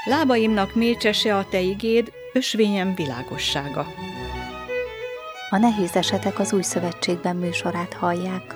Lábaimnak mécsese a te igéd, ösvényem világossága. A Nehéz esetek az Új Szövetségben műsorát hallják.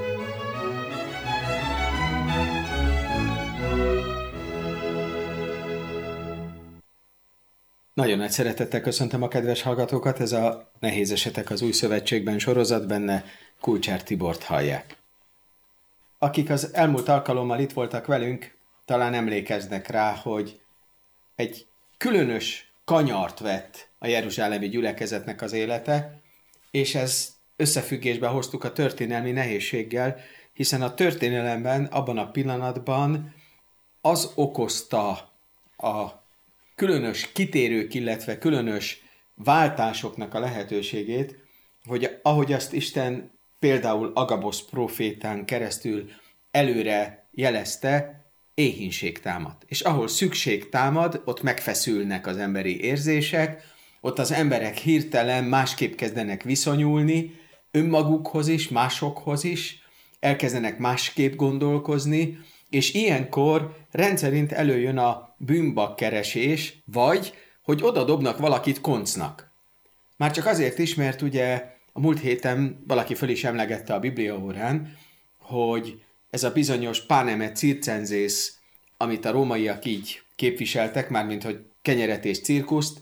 Nagyon nagy szeretettel köszöntöm a kedves hallgatókat, ez a Nehéz esetek az Új Szövetségben sorozat, benne Kulcsár Tibort hallják. Akik az elmúlt alkalommal itt voltak velünk, talán emlékeznek rá, hogy egy különös kanyart vett a jeruzsálemi gyülekezetnek az élete, és ezt összefüggésbe hoztuk a történelmi nehézséggel, hiszen a történelemben abban a pillanatban az okozta a különös kitérők, illetve különös váltásoknak a lehetőségét, hogy ahogy azt Isten például Agabosz prófétán keresztül előre jelezte, éhínség támad. És ahol szükség támad, ott megfeszülnek az emberi érzések, ott az emberek hirtelen másképp kezdenek viszonyulni, önmagukhoz is, másokhoz is, elkezdenek másképp gondolkozni, és ilyenkor rendszerint előjön a bűnbakkeresés, vagy hogy oda dobnak valakit koncnak. Már csak azért is, mert ugye a múlt héten valaki föl is emlegette a Biblia órán, hogy ez a bizonyos panem et circenses, amit a rómaiak így képviseltek, mármint hogy kenyeret és cirkuszt,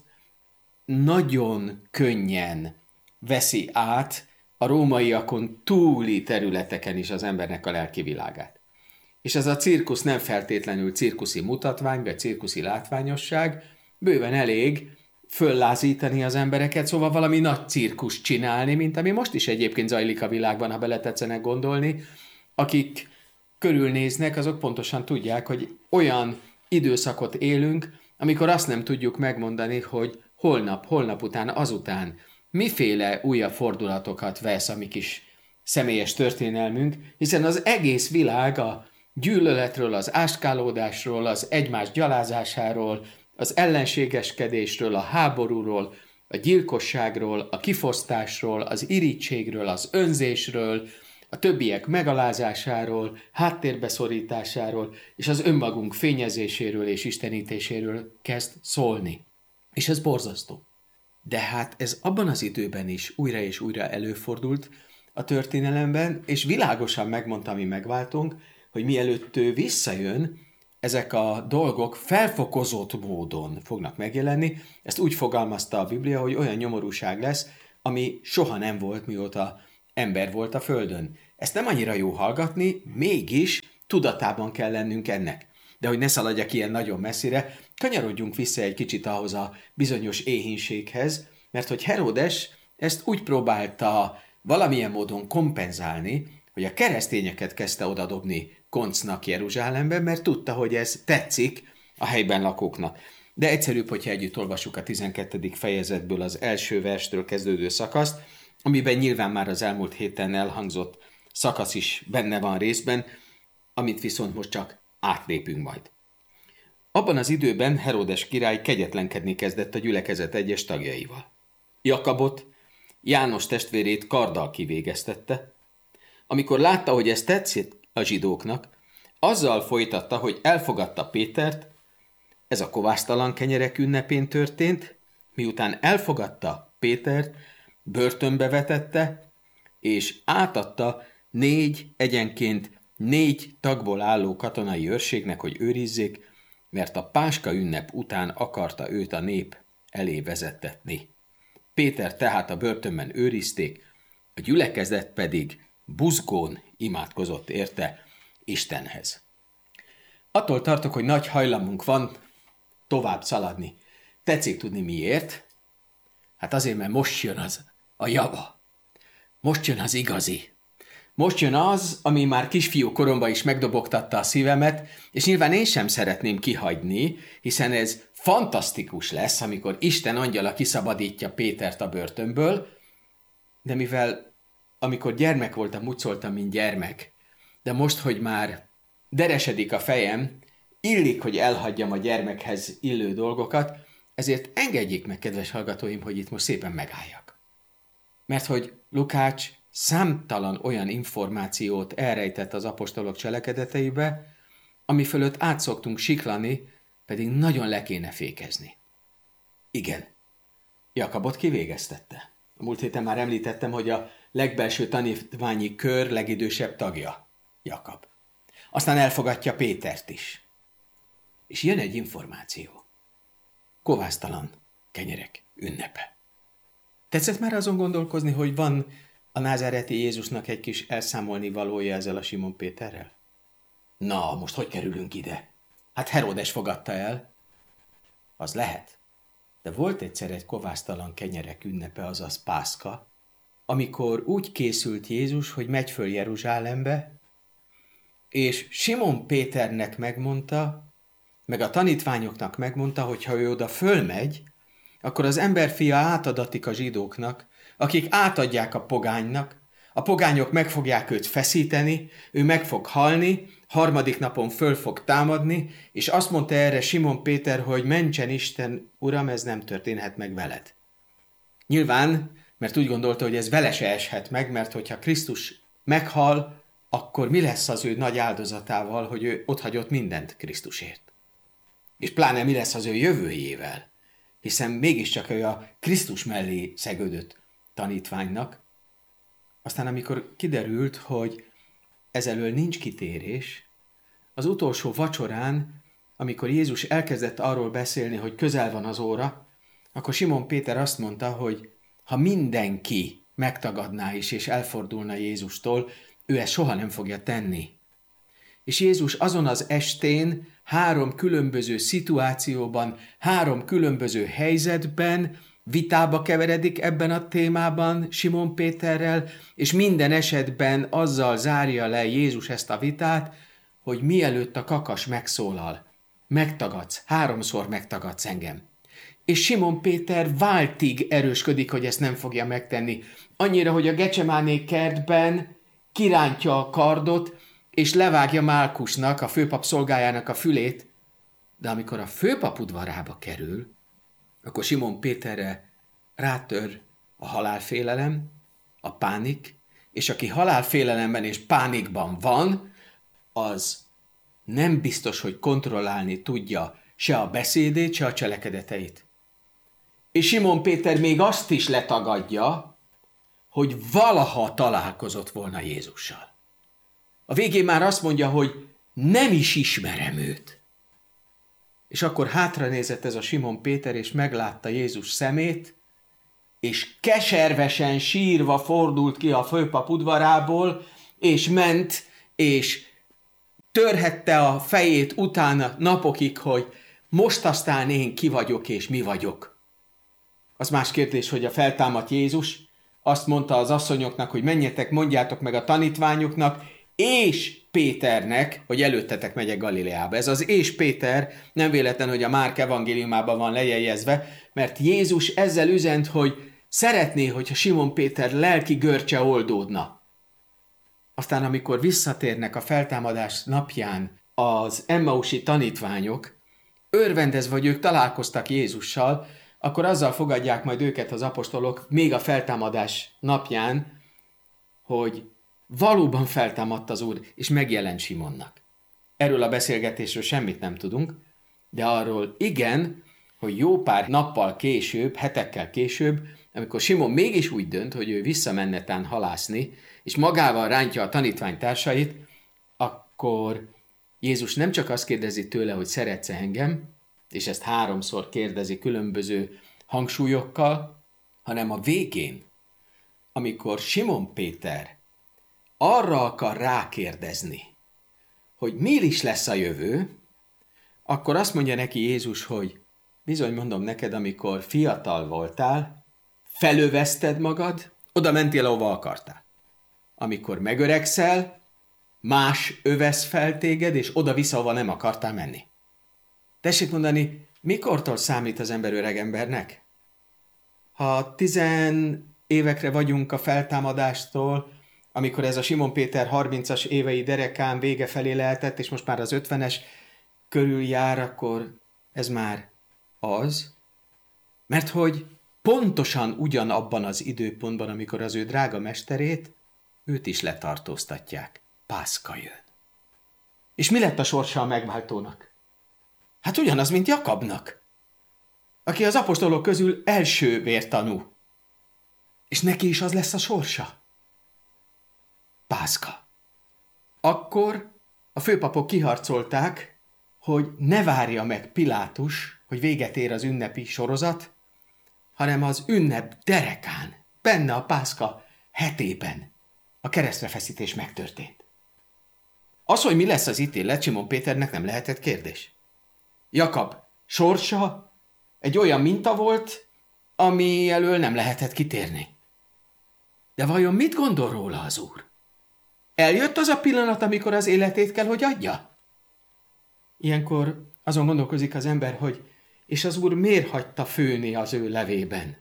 nagyon könnyen veszi át a rómaiakon túli területeken is az embernek a lelki világát. És ez a cirkusz nem feltétlenül cirkuszi mutatvány, vagy cirkuszi látványosság, bőven elég föllázítani az embereket, szóval valami nagy cirkus csinálni, mint ami most is egyébként zajlik a világban, ha beletetszenek gondolni. Akik körülnéznek, azok pontosan tudják, hogy olyan időszakot élünk, amikor azt nem tudjuk megmondani, hogy holnap után, azután miféle újabb fordulatokat vesz a mi kis személyes történelmünk, hiszen az egész világ a gyűlöletről, az áskálódásról, az egymás gyalázásáról, az ellenségeskedésről, a háborúról, a gyilkosságról, a kifosztásról, az irítségről, az önzésről, a többiek megalázásáról, háttérbeszorításáról és az önmagunk fényezéséről és istenítéséről kezd szólni. És ez borzasztó. De hát ez abban az időben is újra és újra előfordult a történelemben, és világosan megmondta a mi megváltónk, hogy mielőtt ő visszajön, ezek a dolgok felfokozott módon fognak megjelenni. Ezt úgy fogalmazta a Biblia, hogy olyan nyomorúság lesz, ami soha nem volt, mióta ember volt a földön. Ezt nem annyira jó hallgatni, mégis tudatában kell lennünk ennek. De hogy ne szaladjak ilyen nagyon messzire, kanyarodjunk vissza egy kicsit ahhoz a bizonyos éhínséghez, mert hogy Heródes ezt úgy próbálta valamilyen módon kompenzálni, hogy a keresztényeket kezdte odadobni koncnak Jeruzsálemben, mert tudta, hogy ez tetszik a helyben lakóknak. De egyszerűbb, hogyha együtt olvassuk a 12. fejezetből az első verstől kezdődő szakaszt, amiben nyilván már az elmúlt héten elhangzott szakasz is benne van részben, amit viszont most csak átlépünk majd. Abban az időben Heródes király kegyetlenkedni kezdett a gyülekezet egyes tagjaival. Jakabot, János testvérét karddal kivégeztette. Amikor látta, hogy ez tetszett a zsidóknak, azzal folytatta, hogy elfogadta Pétert, ez a kovásztalan kenyerek ünnepén történt, miután elfogadta Pétert, börtönbe vetette, és átadta 4 egyenként 4 tagból álló katonai őrségnek, hogy őrizzék, mert a Páska ünnep után akarta őt a nép elé vezettetni. Péter tehát a börtönben őrizték, a gyülekezet pedig buzgón imádkozott érte Istenhez. Attól tartok, hogy nagy hajlamunk van tovább szaladni. Tetszik tudni miért? Hát azért, mert most jön az a java. Most jön az igazi. Most jön az, ami már kisfiú koromban is megdobogtatta a szívemet, és nyilván én sem szeretném kihagyni, hiszen ez fantasztikus lesz, amikor Isten angyala kiszabadítja Pétert a börtönből, de mivel amikor gyermek voltam, úgy szóltam, mint gyermek, de most, hogy már deresedik a fejem, illik, hogy elhagyjam a gyermekhez illő dolgokat, ezért engedjék meg, kedves hallgatóim, hogy itt most szépen megálljak. Mert hogy Lukács számtalan olyan információt elrejtett az apostolok cselekedeteibe, ami fölött át szoktunk siklani, pedig nagyon le kéne fékezni. Igen, Jakabot kivégeztette. A múlt héten már említettem, hogy a legbelső tanítványi kör legidősebb tagja, Jakab. Aztán elfogadja Pétert is. És jön egy információ. Kovásztalan kenyerek ünnepe. Tetszett már azon gondolkozni, hogy van a názáreti Jézusnak egy kis elszámolni valója ezzel a Simon Péterrel? Na, most hogy kerülünk ide? Hát Heródes fogadta el. Az lehet. De volt egyszer egy kovásztalan kenyerek ünnepe, azaz Pászka, amikor úgy készült Jézus, hogy megy föl Jeruzsálembe, és Simon Péternek megmondta, meg a tanítványoknak megmondta, hogy ha ő oda fölmegy, akkor az emberfia átadatik a zsidóknak, akik átadják a pogánynak, a pogányok meg fogják őt feszíteni, ő meg fog halni, harmadik napon föl fog támadni, és azt mondta erre Simon Péter, hogy mentsen Isten, Uram, ez nem történhet meg veled. Nyilván, mert úgy gondolta, hogy ez vele se eshet meg, mert hogyha Krisztus meghal, akkor mi lesz az ő nagy áldozatával, hogy ő otthagyott mindent Krisztusért. És pláne mi lesz az ő jövőjével, hiszen mégiscsak ő a Krisztus mellé szegődött tanítványnak. Aztán amikor kiderült, hogy ezelől nincs kitérés, az utolsó vacsorán, amikor Jézus elkezdett arról beszélni, hogy közel van az óra, akkor Simon Péter azt mondta, hogy ha mindenki megtagadná is és elfordulna Jézustól, ő ezt soha nem fogja tenni. És Jézus azon az estén 3 különböző szituációban, 3 különböző helyzetben vitába keveredik ebben a témában Simon Péterrel, és minden esetben azzal zárja le Jézus ezt a vitát, hogy mielőtt a kakas megszólal, megtagadsz, 3-szor megtagadsz engem. És Simon Péter váltig erősködik, hogy ezt nem fogja megtenni. Annyira, hogy a Gecsemáné kertben kirántja a kardot, és levágja Málkusnak, a főpap szolgájának a fülét, de amikor a főpap udvarába kerül, akkor Simon Péterre rátör a halálfélelem, a pánik, és aki halálfélelemben és pánikban van, az nem biztos, hogy kontrollálni tudja se a beszédét, se a cselekedeteit. És Simon Péter még azt is letagadja, hogy valaha találkozott volna Jézussal. A végén már azt mondja, hogy nem is ismerem őt. És akkor hátranézett ez a Simon Péter, és meglátta Jézus szemét, és keservesen sírva fordult ki a főpap udvarából, és ment, és törhette a fejét utána napokig, hogy most aztán én ki vagyok, és mi vagyok. Az más kérdés, hogy a feltámadt Jézus azt mondta az asszonyoknak, hogy menjetek, mondjátok meg a tanítványoknak, és Péternek, hogy előttetek megyek Galileába. Ez az és Péter nem véletlen, hogy a Márk evangéliumában van lejegyezve, mert Jézus ezzel üzent, hogy szeretné, hogyha Simon Péter lelki görcse oldódna. Aztán, amikor visszatérnek a feltámadás napján az emmausi tanítványok, örvendezve, hogy ők találkoztak Jézussal, akkor azzal fogadják majd őket az apostolok még a feltámadás napján, hogy valóban feltámadt az Úr, és megjelent Simonnak. Erről a beszélgetésről semmit nem tudunk, de arról igen, hogy jó pár nappal később, hetekkel később, amikor Simon mégis úgy dönt, hogy ő visszamennetán halászni, és magával rántja a tanítványtársait, akkor Jézus nem csak azt kérdezi tőle, hogy szeretsz-e engem, és ezt 3-szor kérdezi különböző hangsúlyokkal, hanem a végén, amikor Simon Péter arra akar rákérdezni, hogy mi is lesz a jövő, akkor azt mondja neki Jézus, hogy bizony mondom neked, amikor fiatal voltál, felövezted magad, oda mentél, ahova akartál. Amikor megöregszel, más övesz fel téged, és oda-vissza, ahova nem akartál menni. Tessék mondani, mikortól számít az ember öreg embernek? Ha 10 évekre vagyunk a feltámadástól, amikor ez a Simon Péter 30-as évei derekán vége felé lehetett, és most már az 50-es körül jár, akkor ez már az. Mert hogy pontosan ugyanabban az időpontban, amikor az ő drága mesterét, őt is letartóztatják. Pászka jön. És mi lett a sorsa a megváltónak? Hát ugyanaz, mint Jakabnak, aki az apostolok közül első vértanú. És neki is az lesz a sorsa. Pászka. Akkor a főpapok kiharcolták, hogy ne várja meg Pilátus, hogy véget ér az ünnepi sorozat, hanem az ünnep derekán, benne a Pászka hetében a keresztrefeszítés megtörtént. Az, hogy mi lesz az ítélet, Simon Péternek nem lehetett kérdés. Jakab sorsa egy olyan minta volt, ami elől nem lehetett kitérni. De vajon mit gondol róla az Úr? Eljött az a pillanat, amikor az életét kell, hogy adja? Ilyenkor azon gondolkozik az ember, hogy és az Úr miért hagyta főni az ő levében?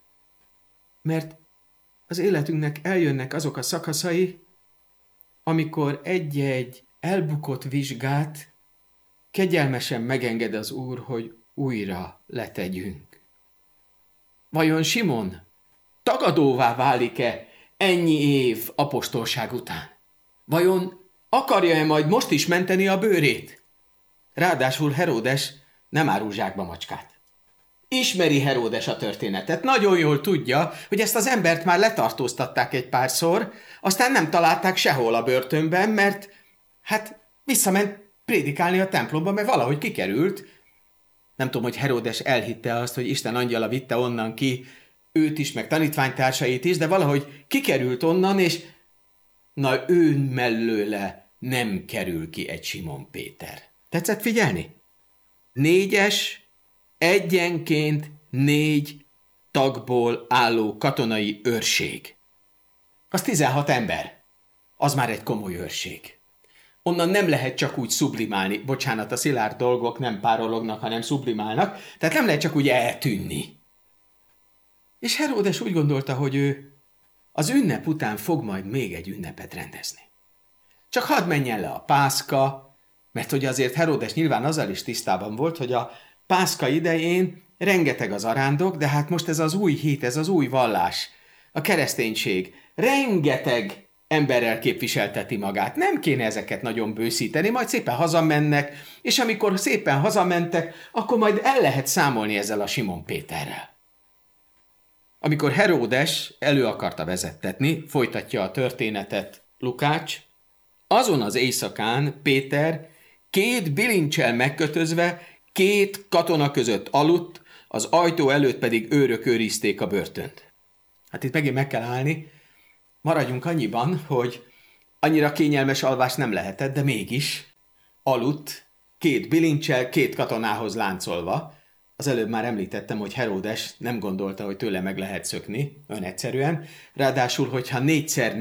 Mert az életünknek eljönnek azok a szakaszai, amikor egy-egy elbukott vizsgát kegyelmesen megenged az Úr, hogy újra letegyünk. Vajon Simon tagadóvá válik-e ennyi év apostolság után? Vajon akarja-e majd most is menteni a bőrét? Ráadásul Heródes nem árul zsákba macskát. Ismeri Heródes a történetet, nagyon jól tudja, hogy ezt az embert már letartóztatták egy párszor, aztán nem találták sehol a börtönben, mert visszament prédikálni a templomba, mert valahogy kikerült. Nem tudom, hogy Heródes elhitte azt, hogy Isten angyala vitte onnan ki őt is, meg tanítványtársait is, de valahogy kikerült onnan, és ő mellőle nem kerül ki egy Simon Péter. Tetszett figyelni? 4-es, egyenként 4 tagból álló katonai őrség. Az 16 ember. Az már egy komoly őrség. Onnan nem lehet csak úgy sublimálni. Bocsánat, a szilárd dolgok nem párolognak, hanem sublimálnak, tehát nem lehet csak úgy eltűnni. És Heródes úgy gondolta, hogy ő az ünnep után fog majd még egy ünnepet rendezni. Csak hadd menjen le a Pászka, mert hogy azért Heródes nyilván azzal is tisztában volt, hogy a Pászka idején rengeteg az arándok, de hát most ez az új hit, ez az új vallás, a kereszténység, rengeteg emberrel képviselteti magát. Nem kéne ezeket nagyon bőszíteni, majd szépen hazamennek, és amikor szépen hazamentek, akkor majd el lehet számolni ezzel a Simon Péterrel. Amikor Heródes elő akarta vezettetni, folytatja a történetet Lukács, azon az éjszakán Péter 2 bilincsel megkötözve 2 katona között aludt, az ajtó előtt pedig őrök őrizték a börtönt. Hát itt megint meg kell állni, maradjunk annyiban, hogy annyira kényelmes alvás nem lehetett, de mégis aludt 2 bilincsel, 2 katonához láncolva. Az előbb már említettem, hogy Heródes nem gondolta, hogy tőle meg lehet szökni, olyan egyszerűen. Ráadásul, hogyha 4x